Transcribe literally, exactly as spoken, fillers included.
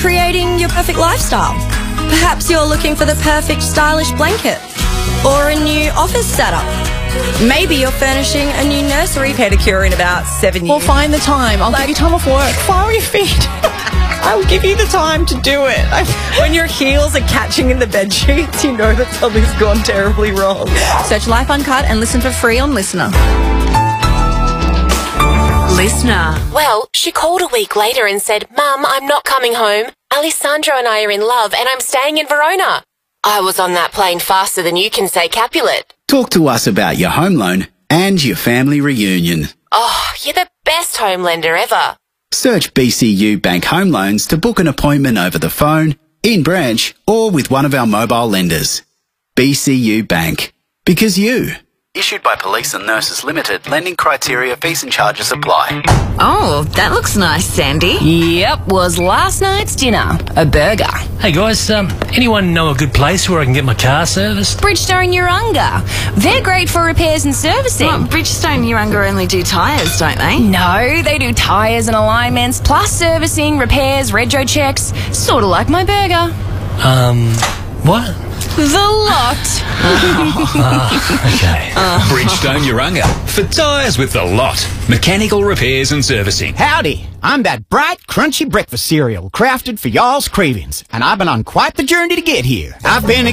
creating your perfect lifestyle. Perhaps you're looking for the perfect stylish blanket or a new office setup. Maybe you're furnishing a new nursery pedicure in about seven years. Well, find the time. I'll give you time off work. Fire your feet. I'll give you the time to do it. I... When your heels are catching in the bed sheets, you know that something's gone terribly wrong. Search Life Uncut and listen for free on Listener. Listener. Well, she called a week later and said, Mum, I'm not coming home. Alessandro and I are in love and I'm staying in Verona. I was on that plane faster than you can say Capulet. Talk to us about your home loan and your family reunion. Oh, you're the best home lender ever. Search B C U Bank Home Loans to book an appointment over the phone, in branch, or with one of our mobile lenders. B C U Bank. Because you. Issued by Police and Nurses Limited. Lending criteria, fees and charges apply. Oh, that looks nice, Sandy. Yep, was last night's dinner. A burger. Hey guys, um, anyone know a good place where I can get my car serviced? Bridgestone Urunga. They're great for repairs and servicing. Well, Bridgestone Urunga only do tyres, don't they? No, they do tyres and alignments, plus servicing, repairs, rego checks. Sort of like my burger. Um, what? The lot. uh, okay. Uh. Bridgestone Urunga. For tyres with the lot. Mechanical repairs and servicing. Howdy. I'm that bright, crunchy breakfast cereal crafted for y'all's cravings, and I've been on quite the journey to get here. I've been